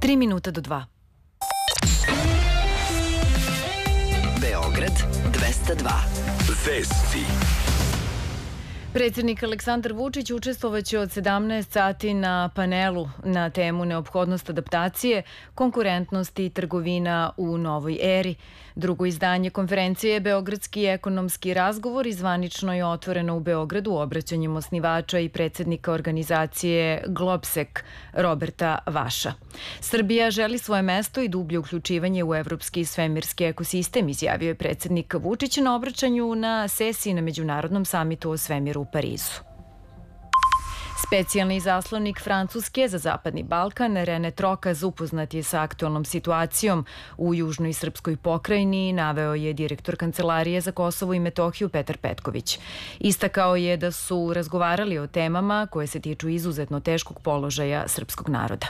3 minuta do 2. Beograd 202. Vesti. Predsjednik Aleksandar Vučić učestvovaće od 17 sati na panelu na temu neophodnost adaptacije, konkurentnosti i trgovina u novoj eri. Drugo izdanje konferencije je Beogradski ekonomski razgovor i zvanično je otvoreno u Beogradu obraćanjem osnivača i predsjednika organizacije Globsek Roberta Vaša. Srbija želi svoje mesto i dublje uključivanje u evropski svemirski ekosistem, izjavio je predsjednik Vučić na obraćanju na sesiji na Međunarodnom samitu o svemiru u Parizu. Specijalni zaslovnik Francuske za Zapadni Balkan, René Trokaz, upoznat je sa aktualnom situacijom u južnoj srpskoj pokrajini, naveo je direktor Kancelarije za Kosovo i Metohiju Petar Petković. Istakao je da su razgovarali o temama koje se tiču izuzetno teškog položaja srpskog naroda.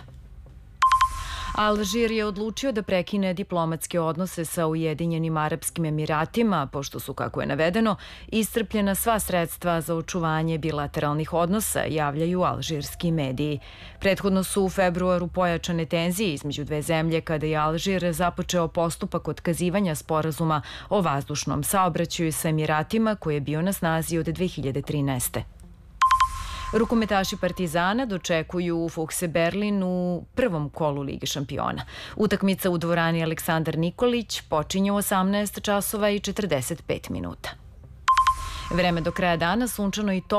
Alžir je odlučio da prekine diplomatske odnose sa Ujedinjenim Arapskim Emiratima, pošto su, kako je navedeno, iscrpljena sva sredstva za očuvanje bilateralnih odnosa, javljaju alžirski mediji. Prethodno su u februaru pojačane tenzije između dve zemlje kada je Alžir započeo postupak otkazivanja sporazuma o vazdušnom saobraćaju sa Emiratima koji je bio na snazi od 2013. Rukometaši Partizana dočekuju Fukse Berlin u prvom kolu Lige šampiona. Utakmica u dvorani Aleksandar Nikolić počinje u 18 časova i 45 minuta. Vreme do kraja dana sunčano i